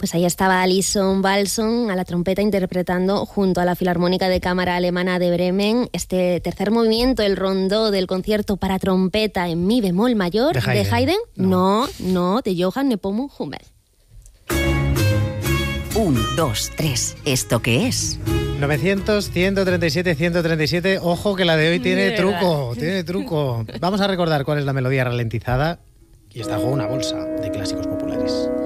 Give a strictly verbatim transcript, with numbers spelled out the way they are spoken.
Pues ahí estaba Alison Balson a la trompeta interpretando junto a la Filarmónica de Cámara Alemana de Bremen este tercer movimiento, el rondó del concierto para trompeta en mi bemol mayor de Haydn. ¿De Haydn? No. no, no, de Johann Nepomuk Hummel. Un, dos, tres. ¿Esto qué es? novecientos, ciento treinta y siete, ciento treinta y siete. Ojo que la de hoy tiene truco, tiene truco. Vamos a recordar cuál es la melodía ralentizada y está en juego una bolsa de clásicos populares.